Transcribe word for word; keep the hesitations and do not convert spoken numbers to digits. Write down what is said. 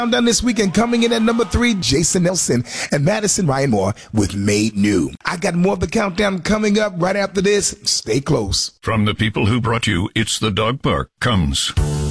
Done this weekend, coming in at number three, Jason Nelson and Madison Ryan Moore with Made New. I got more of the countdown coming up right after this. Stay close. From the people who brought you It's the Dog Park comes